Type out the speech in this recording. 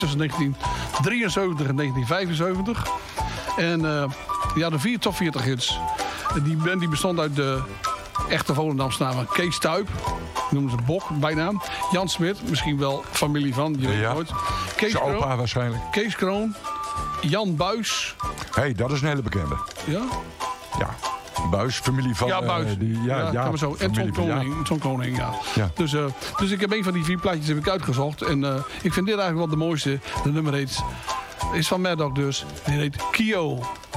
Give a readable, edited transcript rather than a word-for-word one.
tussen 1973 en 1975. En de 4 top 40 hits. Die band die bestond uit de echte Volendamse namen. Kees Tuip, noemen ze Bok, bijnaam. Jan Smit, misschien wel familie van, je weet nooit. Kees Zijn Kroon, opa waarschijnlijk. Kees Kroon, Jan Buis. Dat is een hele bekende. Ja? Ja. Buis, familie van... Buis. Maar zo. En Tom Koning, ja. Dus ik heb een van die 4 plaatjes uitgezocht. En ik vind dit eigenlijk wel de mooiste. De nummer heet, is van Mad Dog dus. Die heet Kio.